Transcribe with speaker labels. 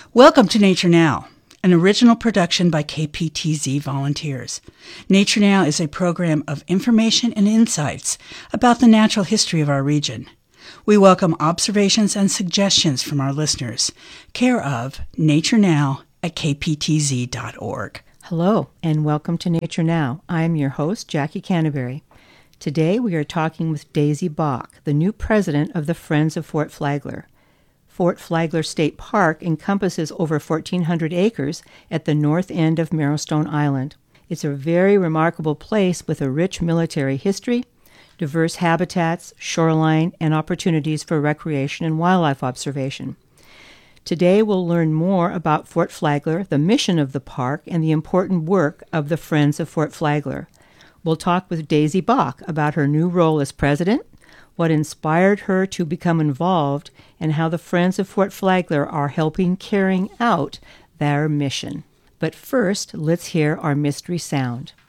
Speaker 1: Welcome to Nature Now, an original production by KPTZ volunteers. Nature Now is a program of information and insights about the natural history of our region. We welcome observations and suggestions from our listeners. Care of Nature Now at kptz.org.
Speaker 2: Hello, and welcome to Nature Now. I am your host, Jackie Canterbury. Today we are talking with Daisy Bach, the new president of the Friends of Fort Flagler. Fort Flagler State Park encompasses over 1,400 acres at the north end of Marrowstone Island. It's a very remarkable place with a rich military history, diverse habitats, shoreline, and opportunities for recreation and wildlife observation. Today we'll learn more about Fort Flagler, the mission of the park, and the important work of the Friends of Fort Flagler. We'll talk with Daisy Bach about her new role as president, what inspired her to become involved, and how the Friends of Fort Flagler are helping carrying out their mission. But first, let's hear our mystery sound.